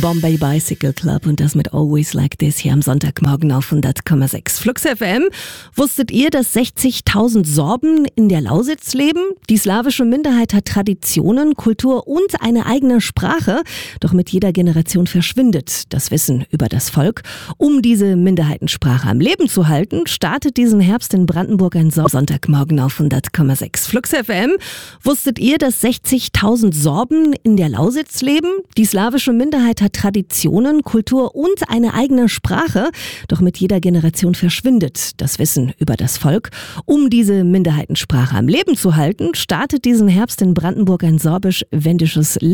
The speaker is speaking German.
Bombay Bicycle Club und das mit Always Like This hier am Sonntagmorgen auf 100,6 Flux FM. Wusstet ihr, dass 60.000 Sorben in der Lausitz leben? Die slawische Minderheit hat Traditionen, Kultur und eine eigene Sprache. Doch mit jeder Generation verschwindet das Wissen über das Volk. Um diese Minderheitensprache am Leben zu halten, startet diesen Herbst in Brandenburg ein Sonntagmorgen auf 100,6 Flux FM. Wusstet ihr, dass 60.000 Sorben in der Lausitz leben? Die slawische Minderheit hat Traditionen, Kultur und eine eigene Sprache. Doch mit jeder Generation verschwindet das Wissen über das Volk. Um diese Minderheitensprache am Leben zu halten, startet diesen Herbst in Brandenburg ein sorbisch-wendisches